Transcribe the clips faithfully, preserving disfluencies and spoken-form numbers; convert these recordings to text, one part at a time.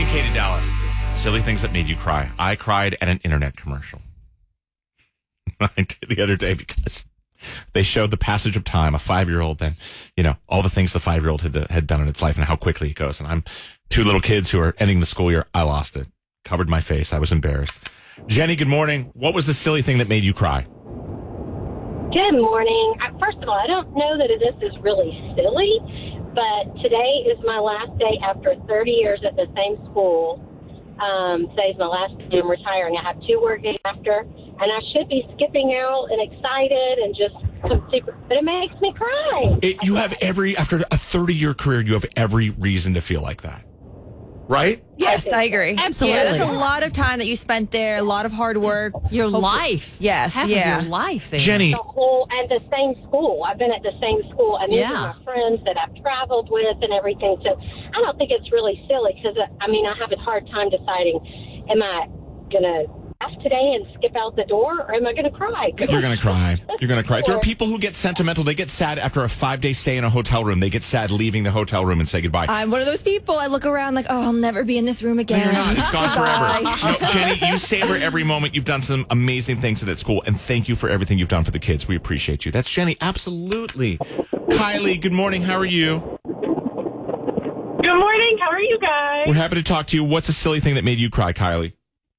Katie Dallas. Silly things that made you cry. I cried at an internet commercial. I did the other day because they showed the passage of time, a five-year-old, and, you know, all the things the five-year-old had, had done in its life and how quickly it goes. And I'm two little kids who are ending the school year. I lost it. Covered my face. I was embarrassed. Jenny, good morning. What was the silly thing that made you cry? Good morning. I- First of all, I don't know that this is really silly, but today is my last day after thirty years at the same school. Um, today's my last day. I'm retiring. I have two work days after, and I should be skipping out and excited and just some super, but it makes me cry. It, you have every, after a thirty-year career, you have every reason to feel like that. Right? Yes, I agree. Absolutely. Yeah, that's a lot of time that you spent there, a lot of hard work. Your Hopefully- life. Yes, Half yeah. of your life there. Jenny, The whole, and the same school. I've been at the same school, and these Yeah. are my friends that I've traveled with and everything. So I don't think it's really silly because, I mean, I have a hard time deciding, am I going to laugh today and skip out the door, or am I going to cry? you're going to cry. You're going to cry. There are people who get sentimental. They get sad after a five-day stay in a hotel room. They get sad leaving the hotel room and say goodbye. I'm one of those people. I look around like, oh, I'll never be in this room again. You're not. It's gone Goodbye. forever. No, Jenny, you savor every moment. You've done some amazing things at that school, and thank you for everything you've done for the kids. We appreciate you. That's Jenny. Absolutely. Kylie, good morning. How are you? Good morning. How are you guys? We're happy to talk to you. What's a silly thing that made you cry, Kylie?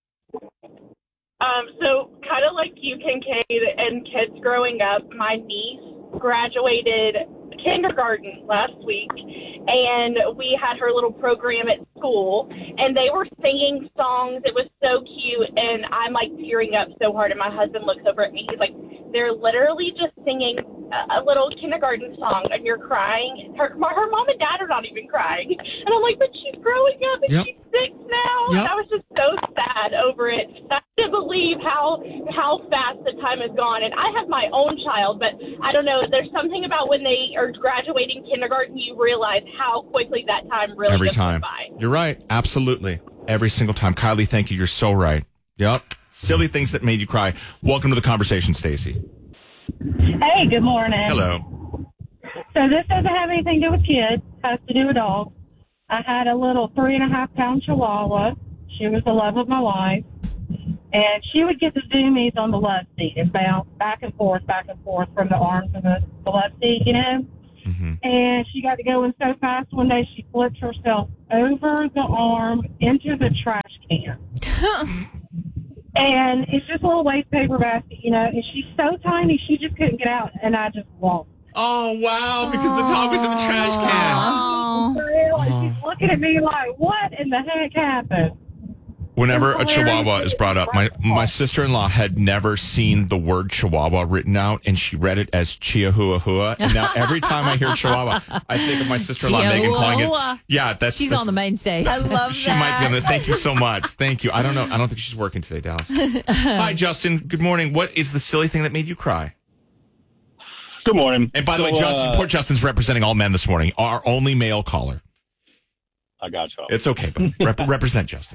Um, so kind of like you, Kincaid, and kids growing up, my niece graduated kindergarten last week, and we had her little program at school, and they were singing songs. It was so cute, and I'm like tearing up so hard, and my husband looks over at me. He's like, they're literally just singing a, a little kindergarten song, and you're crying. Her, her mom and dad are not even crying. And I'm like, but she's growing up, and Yep. she's six now. Yep. And I was just so sad over it. I can't believe how how fast the time has gone. And I have my own child, but I don't know. There's something about when they are graduating kindergarten, you realize how quickly that time really Every just time. went by. You're right. Absolutely. Every single time. Kylie, thank you. You're so right. Yep. Silly things that made you cry. Welcome to the conversation, Stacy. Hey, good morning. Hello. So this doesn't have anything to do with kids. Has to do with dogs. I had a little three and a half pound Chihuahua. She was the love of my life. And she would get the zoomies on the love seat and bounce back and forth, back and forth from the arms of the, the love seat, you know? Mm-hmm. And she got to going so fast one day she flipped herself over the arm into the trash can. And it's just a little waste paper basket, you know, and she's so tiny she just couldn't get out, and I just walked. Oh, wow. Because the dog was in the trash can. Oh. And she's looking at me like, what in the heck happened? Whenever a It's Chihuahua hilarious. is brought up, my, my sister-in-law had never seen the word Chihuahua written out, and she read it as Chiahuahua. And now every time I hear Chihuahua, I think of my sister-in-law Megan calling Chihuahua. it. Yeah, that's She's that's, on the main stage. I love She that. might be on the. Thank you so much. Thank you. I don't know. I don't think she's working today, Dallas. Hi, Justin. Good morning. What is the silly thing that made you cry? Good morning. And by the So, way, Justin, uh, poor Justin's representing all men this morning. Our only male caller. I got you. It's okay, but rep- represent Justin.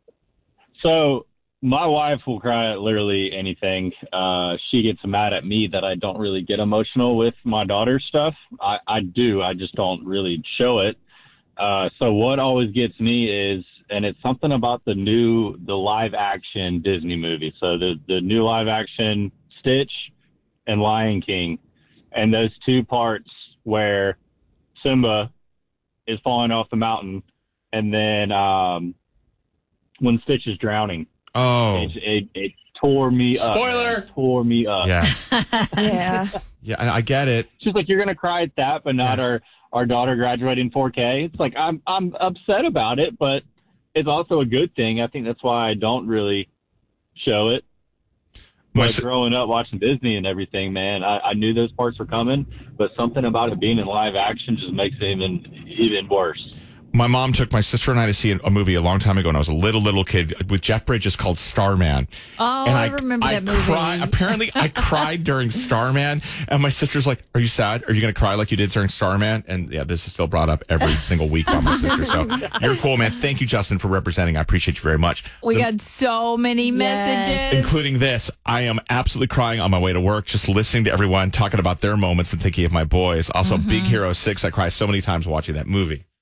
So my wife will cry at literally anything. Uh, she gets mad at me that I don't really get emotional with my daughter's stuff. I, I do. I just don't really show it. Uh, so what always gets me is, and it's something about the new, the live action Disney movie. So the, the new live action Stitch and Lion King, and those two parts where Simba is falling off the mountain, and then, um, when Stitch is drowning, Oh, it, it, it tore me up. Spoiler! It tore me up. yeah, Yeah. yeah. I, I get it. It's just like you're gonna cry at that, but not Yes. our our daughter graduating four K. It's like I'm I'm upset about it, but it's also a good thing. I think that's why I don't really show it. My But si- growing up watching Disney and everything, man, I, I knew those parts were coming, but something about it being in live action just makes it even even worse. My mom took my sister and I to see a movie a long time ago, and I was a little, little kid with Jeff Bridges called Starman. Oh, and I remember that movie. Cry, apparently, I cried during Starman, and my sister's like, "Are you sad? Are you going to cry like you did during Starman?" And yeah, this is still brought up every single week by my sister. So you're cool, man. Thank you, Justin, for representing. I appreciate you very much. We The- got so many messages. including this. I am absolutely crying on my way to work, just listening to everyone talking about their moments and thinking of my boys. Also, Mm-hmm. Big Hero six, I cry so many times watching that movie.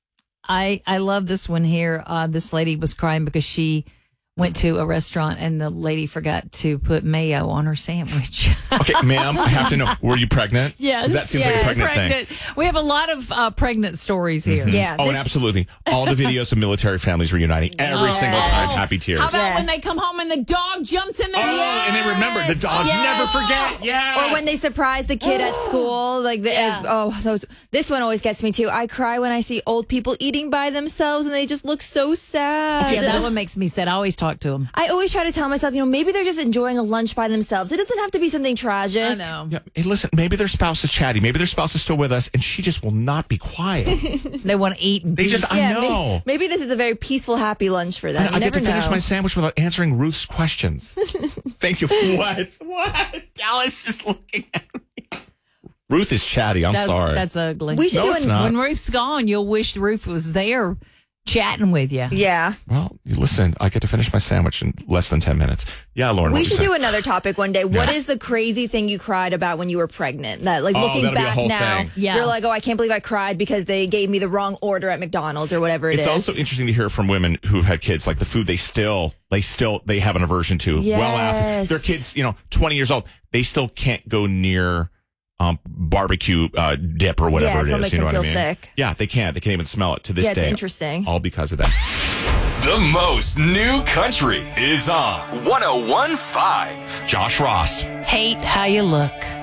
I, I love this one here. Uh, this lady was crying because she went to a restaurant and the lady forgot to put mayo on her sandwich. Okay, ma'am, I have to know, were you pregnant? Yes. That seems yes. like a pregnant, thing. We have a lot of uh, pregnant stories here. Mm-hmm. Yeah. Oh, this- and absolutely. All the videos of military families reuniting every single time. Happy tears. How about Yeah. when they come home and the dog jumps in there? Oh, and then remember, the dogs Yes. never forget. Yeah. Or when they surprise the kid at school, like the, Yeah. oh, those. This one always gets me too. I cry when I see old people eating by themselves, and they just look so sad. Yeah, that one makes me sad. I always talk to them. I always try to tell myself, you know, maybe they're just enjoying a lunch by themselves. It doesn't have to be something tragic. I know. Yeah, hey, listen, maybe their spouse is chatty. Maybe their spouse is still with us, and she just will not be quiet. They want to eat and They just, I Yeah, know. may- maybe, this is a very peaceful, happy lunch for them. I, You I get never to finish know. my sandwich without answering Ruth's questions. Thank you. What? What? Dallas is looking at me. Ruth is chatty. I'm that's, sorry. That's ugly. We should No, do it's an, not. When Ruth's gone, you'll wish Ruth was there chatting with you. Yeah. Well, you listen, I get to finish my sandwich in less than ten minutes. Yeah, Lauren. We what should you do say? another topic one day. What Yeah. is the crazy thing you cried about when you were pregnant? That, like, Oh, looking that'll be a back whole now, thing. Yeah. you're like, oh, I can't believe I cried because they gave me the wrong order at McDonald's or whatever it It's is. also interesting to hear from women who've had kids, like the food they still, they still, they have an aversion to. Well, after Yes. their kids, you know, twenty years old, they still can't go near um, barbecue uh, dip or whatever Yeah, it so it is. makes You know them what I feel mean? sick. Yeah, they can't. They can't even smell it to this Yeah, it's day. interesting. All because of that. The most new country is on one oh one point five. Josh Ross. Hate how you look.